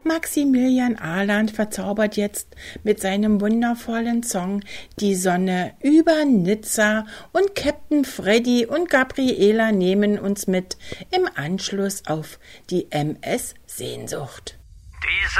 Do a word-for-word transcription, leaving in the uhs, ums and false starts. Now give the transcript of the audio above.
Maximilian Arland verzaubert jetzt mit seinem wundervollen Song Die Sonne über Nizza und Captain Freddy und Gabriela nehmen uns mit im Anschluss auf die M S Sehnsucht. Die